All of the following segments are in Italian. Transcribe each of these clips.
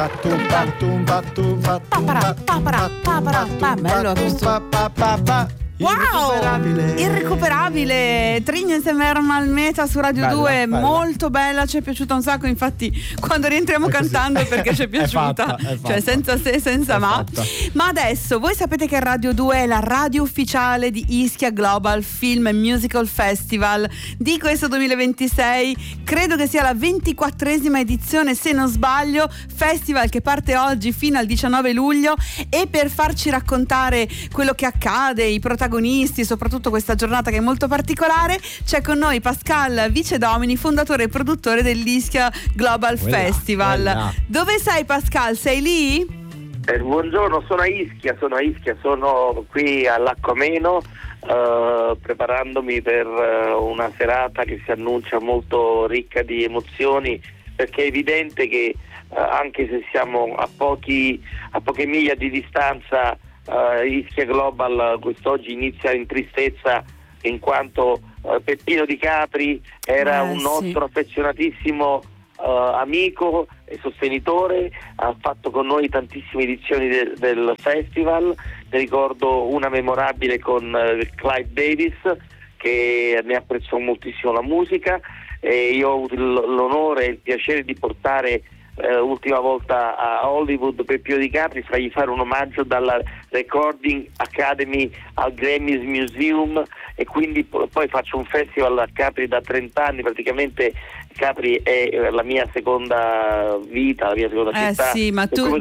Bello questo. Wow, irrecuperabile. Trigno insieme a Malmeta su Radio Bella, 2, bella. Molto bella, ci è piaciuta un sacco. Infatti, quando rientriamo cantando è perché ci è piaciuta, è fatta. cioè senza se, senza ma. Fatta. Ma adesso voi sapete che Radio 2 è la radio ufficiale di Ischia Global Film and Musical Festival di questo 2026. Credo che sia la 24esima edizione, se non sbaglio. Festival che parte oggi fino al 19 luglio. E per farci raccontare quello che accade, i protagonisti, soprattutto questa giornata che è molto particolare, c'è con noi Pascal Vicedomini, fondatore e produttore dell'Ischia Global Festival. Dove sei, Pascal? Sei lì? Buongiorno, sono a Ischia, sono qui all'Accomeno, preparandomi per una serata che si annuncia molto ricca di emozioni, perché è evidente che anche se siamo a poche miglia di distanza, Ischia Global quest'oggi inizia in tristezza, in quanto Peppino Di Capri era un nostro affezionatissimo amico e sostenitore, ha fatto con noi tantissime edizioni del festival. Ne ricordo una memorabile con Clive Davis, che ne apprezzò moltissimo la musica, e io ho avuto l'onore e il piacere di portare ultima volta a Hollywood Peppino Di Capri, fargli fare un omaggio dalla Recording Academy al Grammys Museum, e quindi poi faccio un festival a Capri da 30 anni, praticamente Capri è la mia seconda vita, la mia seconda città. Sì, ma tu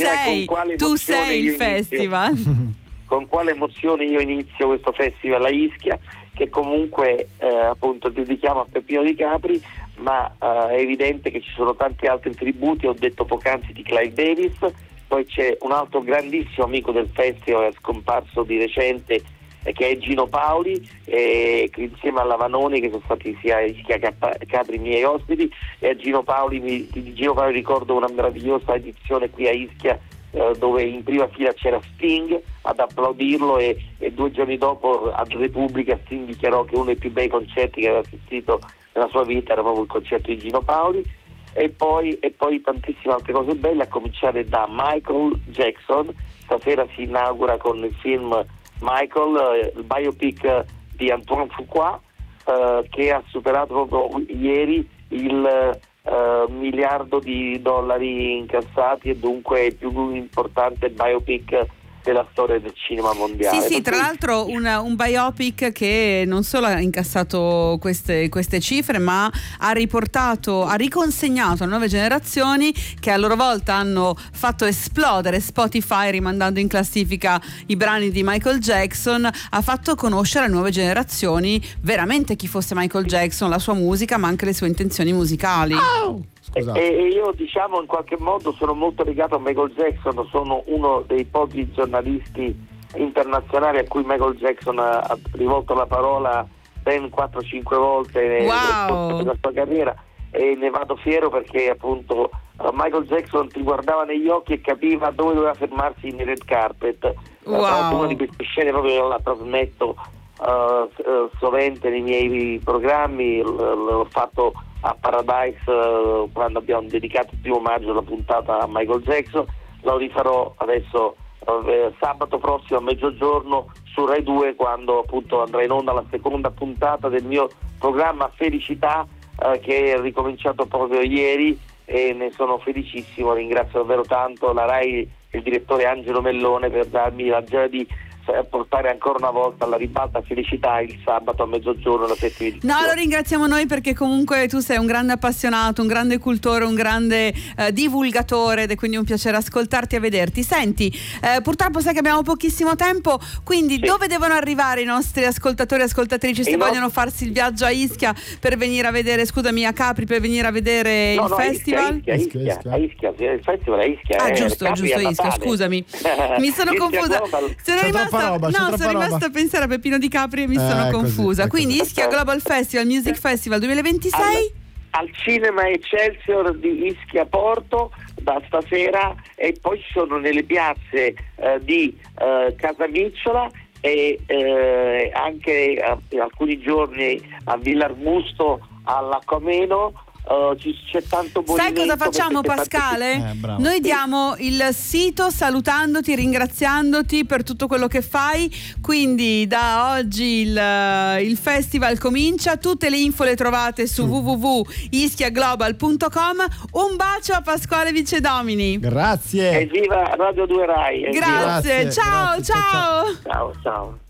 sei il festival. Con quale emozione io inizio questo festival a Ischia, che comunque appunto dedichiamo a Peppino Di Capri, ma è evidente che ci sono tanti altri tributi. Ho detto poc'anzi di Clive Davis, poi c'è un altro grandissimo amico del festival, è scomparso di recente, che è Gino Paoli, che insieme alla Vanoni, che sono stati sia a Ischia che a Capri miei ospiti, e a Gino Paoli ricordo una meravigliosa edizione qui a Ischia, dove in prima fila c'era Sting ad applaudirlo, e 2 giorni dopo a Repubblica Sting dichiarò che uno dei più bei concerti che aveva assistito nella sua vita era proprio il concerto di Gino Paoli. E poi tantissime altre cose belle, a cominciare da Michael Jackson. Stasera si inaugura con il film Michael, il biopic di Antoine Fuqua, che ha superato proprio ieri il $1 miliardo incassati, e dunque è il più importante biopic della storia del cinema mondiale. Sì, tra l'altro un biopic che non solo ha incassato queste cifre, ma ha riconsegnato a nuove generazioni, che a loro volta hanno fatto esplodere Spotify rimandando in classifica i brani di Michael Jackson, ha fatto conoscere a nuove generazioni veramente chi fosse Michael Jackson, la sua musica, ma anche le sue intenzioni musicali. E io, diciamo, in qualche modo sono molto legato a Michael Jackson, sono uno dei pochi giornalisti internazionali a cui Michael Jackson ha rivolto la parola ben 4-5 volte nella sua carriera, e ne vado fiero perché appunto Michael Jackson ti guardava negli occhi e capiva dove doveva fermarsi in red carpet. Una di queste scene proprio la trasmetto sovente nei miei programmi, l'ho fatto a Paradise quando abbiamo dedicato il 1 maggio la puntata a Michael Jackson, lo rifarò adesso sabato prossimo a mezzogiorno su Rai 2, quando appunto andrà in onda la seconda puntata del mio programma Felicità, che è ricominciato proprio ieri, e ne sono felicissimo. Ringrazio davvero tanto la Rai e il direttore Angelo Mellone per darmi la gioia di portare ancora una volta alla ribalta Felicità il sabato a mezzogiorno la settima edizione. No, lo ringraziamo noi, perché comunque tu sei un grande appassionato, un grande cultore, un grande divulgatore, ed è quindi un piacere ascoltarti e vederti. Senti, purtroppo sai che abbiamo pochissimo tempo, quindi dove devono arrivare i nostri ascoltatori e ascoltatrici se vogliono farsi il viaggio a Ischia per venire a vedere, scusami, a Capri per venire a vedere il festival? Ischia, il festival è Ischia. Giusto, Ischia, scusami. Mi sono confusa. Sono rimasta a pensare a Peppino Di Capri e mi sono confusa. Quindi Ischia Global Festival Music Festival 2026 al Cinema Excelsior di Ischia Porto da stasera, e poi ci sono nelle piazze di Casamicciola e anche alcuni giorni a Villarbusto all'Accomeno, c'è tanto movimento. Sai cosa facciamo, Pascale? Noi diamo il sito salutandoti, ringraziandoti per tutto quello che fai, quindi da oggi il festival comincia, tutte le info le trovate su www.ischiaglobal.com. Un bacio a Pasquale Vicedomini. Grazie. Evviva Radio 2 Rai. Grazie. Ciao, Grazie. ciao. Ciao, ciao.